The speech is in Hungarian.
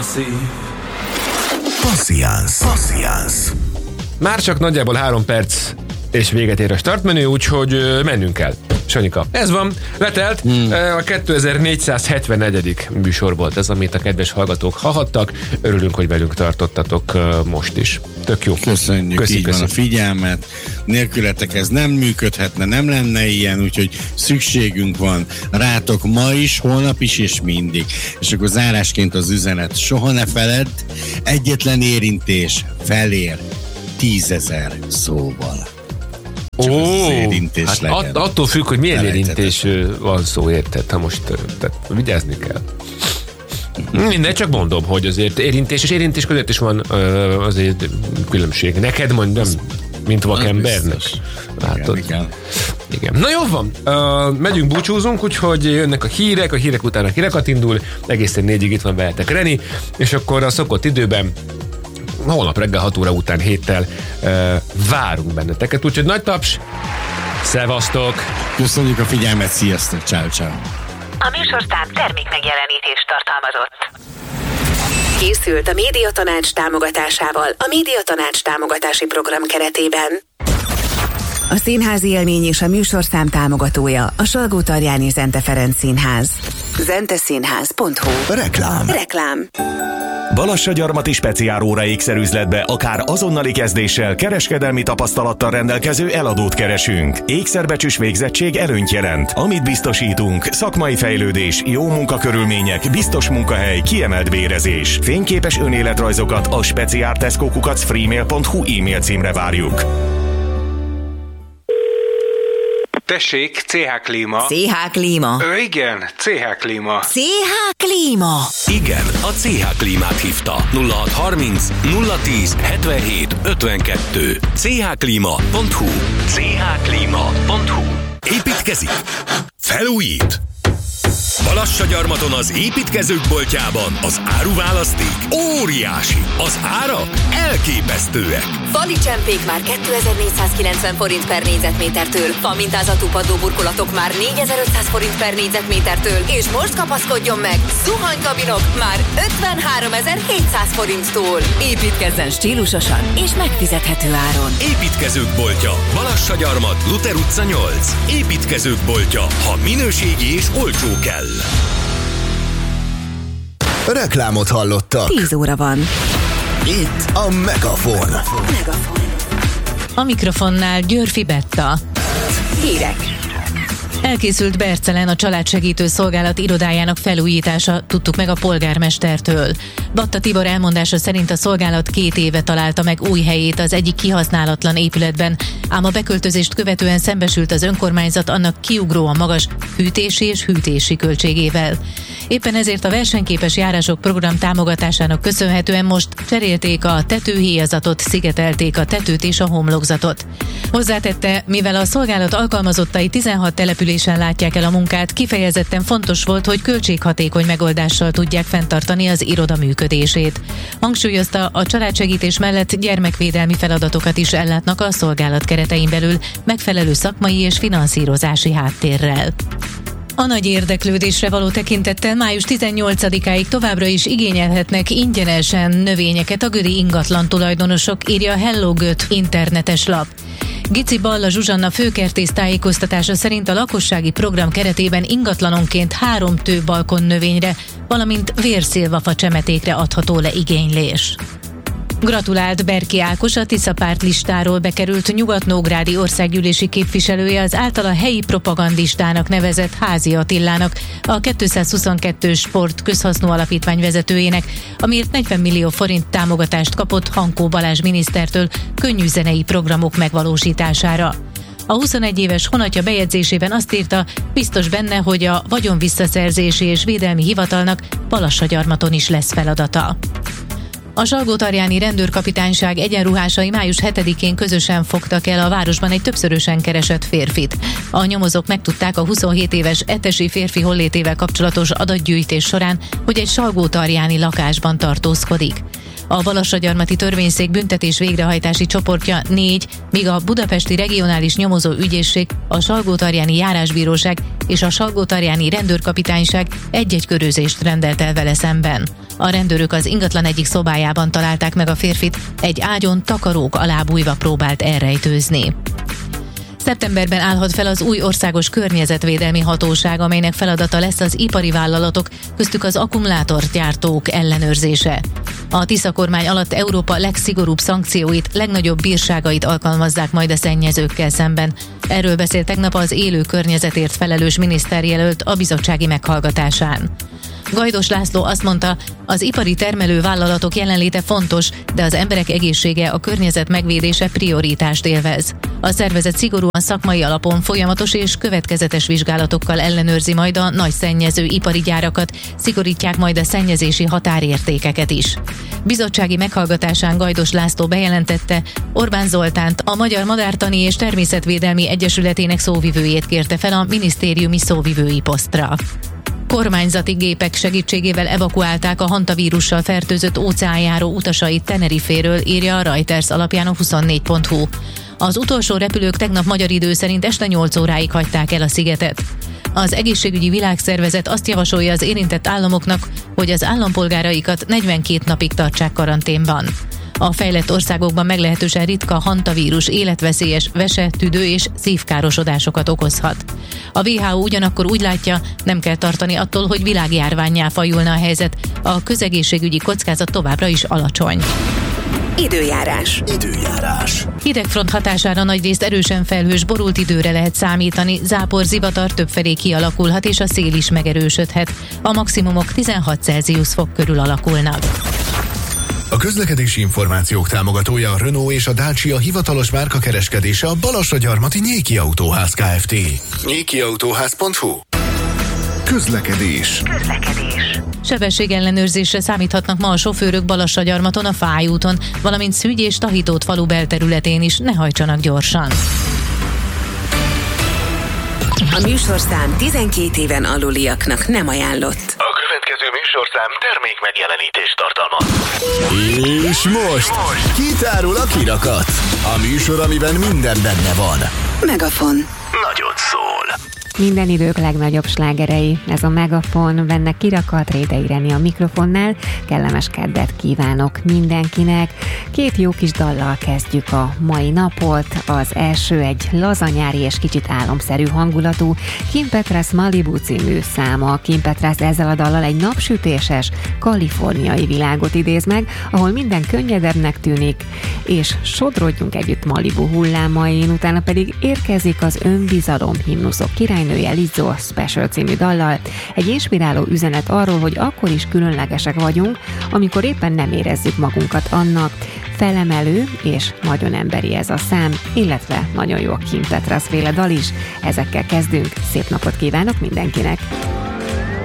Passziánsz. Már csak nagyjából 3 perc és véget ér a startmenü, úgyhogy mennünk kell. Sanyika, ez van, letelt. A 2474. műsor volt ez, amit a kedves hallgatók hallhattak. Örülünk, hogy velünk tartottatok most is. Tök jó. Köszönjük, így van a figyelmet. Nélkületek ez nem működhetne, nem lenne ilyen, úgyhogy szükségünk van rátok ma is, holnap is és mindig. És akkor zárásként az üzenet: soha ne feledd, egyetlen érintés felér 10 000 szóval. Csak az érintés hát legyen. attól függ, hogy milyen érintés van szó, érted? Ha most vigyázni kell. Minden, csak mondom, hogy azért érintés és érintés között is van azért különbség. Neked mondjam, mint vakembernek. Látod? Igen. Na jó van, megyünk, búcsúzunk, úgyhogy jönnek a hírek után a hírekat indul, egészen 4-ig itt van veletek Reni, és akkor a szokott időben holnap reggel 6 óra után 7-tel várunk benneteket, úgyhogy nagy taps, szevasztok! Köszönjük a figyelmet, sziasztok, ciao. A műsorszám termékmegjelenítést tartalmazott. Készült a Médiatanács támogatásával a Médiatanács támogatási program keretében. A színházi élmény és a műsorszám támogatója a Salgótarjáni Zente Ferenc Színház. zenteszínház.hu. Reklám. Balassagyarmati speciáróra ékszerüzletbe akár azonnali kezdéssel, kereskedelmi tapasztalattal rendelkező eladót keresünk. Ékszerbecsüs végzettség előnyt jelent. Amit biztosítunk: szakmai fejlődés, jó munkakörülmények, biztos munkahely, kiemelt bérezés. Fényképes önéletrajzokat a speciartesco@freemail.hu e-mail címre várjuk. Tessék, CH Klíma. CH Klíma. Igen, CH Klíma. CH Klíma. Igen, a CH Klímát hívta. 0630 010 77 52. chklima.hu. chklima.hu. Építkezik? Felújít? Balassagyarmaton az építkezők boltjában az áruválaszték óriási, az árak elképesztőek. Fali csempék már 2490 forint per négyzetmétertől, famintázatú padlóburkolatok már 4500 forint per négyzetmétertől, és most kapaszkodjon meg zuhanykabinok már 53700 forinttól. Építkezzen stílusosan és megfizethető áron. Építkezők boltja, Balassagyarmat, Luther utca 8. Építkezők boltja, ha minőségi és olcsó kell. Reklámot hallottak. 10 óra van. Itt a Megafon. A mikrofonnál Györfi Betta. Hírek. Elkészült Bercelen a családsegítő szolgálat irodájának felújítása, tudtuk meg a polgármestertől. Batta Tibor elmondása szerint a szolgálat 2 éve találta meg új helyét az egyik kihasználatlan épületben, ám a beköltözést követően szembesült az önkormányzat annak kiugróan magas fűtési és hűtési költségével. Éppen ezért a versenyképes járások program támogatásának köszönhetően most cserélték a tetőhéjazatot, szigetelték a tetőt és a homlokzatot. Hozzátette, mivel a szolgálat alkalmazottai 16 településen látják el a munkát, kifejezetten fontos volt, hogy költséghatékony megoldással tudják fenntartani az iroda működését. Hangsúlyozta, a családsegítés mellett gyermekvédelmi feladatokat is ellátnak a szolgálat keretein belül, megfelelő szakmai és finanszírozási háttérrel. A nagy érdeklődésre való tekintettel május 18-áig továbbra is igényelhetnek ingyenesen növényeket a gödi ingatlan tulajdonosok, írja a Hello Göt internetes lap. Gici Balla Zsuzsanna főkertész tájékoztatása szerint a lakossági program keretében ingatlanonként 3 tőbalkon növényre, valamint vérszilvafa csemetékre adható le igénylés. Gratulált Berki Ákos, a Tisza párt listáról bekerült nyugatnógrádi országgyűlési képviselője az általa helyi propagandistának nevezett Házi Attilának, a 222 Sport közhasznú alapítvány vezetőjének, amiért 40 millió forint támogatást kapott Hankó Balázs minisztertől könnyű zenei programok megvalósítására. A 21 éves honatja bejegyzésében azt írta, biztos benne, hogy a vagyonvisszaszerzési és védelmi hivatalnak Balassagyarmaton is lesz feladata. A Salgótarjáni rendőrkapitányság egyenruhásai május 7-én közösen fogtak el a városban egy többszörösen keresett férfit. A nyomozók megtudták a 27 éves etesi férfi hollétével kapcsolatos adatgyűjtés során, hogy egy salgótarjáni lakásban tartózkodik. A Balassagyarmati Törvényszék büntetés végrehajtási csoportja 4, míg a Budapesti Regionális Nyomozó Ügyészség, a Salgótarjáni Járásbíróság és a Salgótarjáni Rendőrkapitányság egy-egy körözést rendelt el vele szemben. A rendőrök az ingatlan egyik szobájában találták meg a férfit, egy ágyon takarók alá bújva próbált elrejtőzni. Szeptemberben állhat fel az új országos környezetvédelmi hatóság, amelynek feladata lesz az ipari vállalatok, köztük az akkumulátorgyártók ellenőrzése. A Tisza kormány alatt Európa legszigorúbb szankcióit, legnagyobb bírságait alkalmazzák majd a szennyezőkkel szemben. Erről beszélt tegnap az élő környezetért felelős miniszterjelölt a bizottsági meghallgatásán. Gajdos László azt mondta, az ipari termelő vállalatok jelenléte fontos, de az emberek egészsége, a környezet megvédése prioritást élvez. A szervezet szigorúan szakmai alapon folyamatos és következetes vizsgálatokkal ellenőrzi majd a nagy szennyező ipari gyárakat, szigorítják majd a szennyezési határértékeket is. Bizottsági meghallgatásán Gajdos László bejelentette, Orbán Zoltánt, a Magyar Madártani és Természetvédelmi Egyesületének szóvivőjét kérte fel a minisztériumi szóvivői posztra. Kormányzati gépek segítségével evakuálták a hantavírussal fertőzött óceánjáró utasait Teneriféről, írja a Reuters alapján a 24.hu. Az utolsó repülők tegnap magyar idő szerint este 8 óráig hagyták el a szigetet. Az Egészségügyi Világszervezet azt javasolja az érintett államoknak, hogy az állampolgáraikat 42 napig tartsák karanténban. A fejlett országokban meglehetősen ritka hantavírus életveszélyes vese-, tüdő- és szívkárosodásokat okozhat. A WHO ugyanakkor úgy látja, nem kell tartani attól, hogy világjárvánnyá fajulna a helyzet, a közegészségügyi kockázat továbbra is alacsony. Időjárás. Hidegfront hatására nagyrészt erősen felhős, borult időre lehet számítani, zápor, zivatar többfelé kialakulhat és a szél is megerősödhet. A maximumok 16 Celsius fok körül alakulnak. A közlekedési információk támogatója a Renault és a Dacia hivatalos márkakereskedése a Balassagyarmati Nyéki Autóház Kft. nyékiautóház.hu. Közlekedés. Sebességellenőrzésre számíthatnak ma a sofőrök Balassagyarmaton, a Fály úton, valamint Szügy és Tahitót falu belterületén is, ne hajtsanak gyorsan. A műsorszám 12 éven aluliaknak nem ajánlott. A következő műsorszám termék megjelenítést tartalmaz. És most kitárul a kirakat. A műsor, amiben minden benne van. Megafon. Nagyot szól. Minden idők legnagyobb slágerei. Ez a Megafon, benne kirakat, Rédei Ireni a mikrofonnál. Kellemes kedvet kívánok mindenkinek. Két jó kis dallal kezdjük a mai napot. Az első egy lazanyári és kicsit álomszerű hangulatú Kim Petras Malibu című száma. Kim Petras ezzel a dallal egy napsütéses, kaliforniai világot idéz meg, ahol minden könnyedebbnek tűnik, és sodrodjunk együtt Malibu hullámain, utána pedig érkezik az önbizalom himnuszok királynője Lizzo Special című dallal. Egy inspiráló üzenet arról, hogy akkor is különlegesek vagyunk, amikor éppen nem érezzük magunkat annak. Felemelő és nagyon emberi ez a szám, illetve nagyon jó a Kim Petras féle dal is. Ezekkel kezdünk. Szép napot kívánok mindenkinek!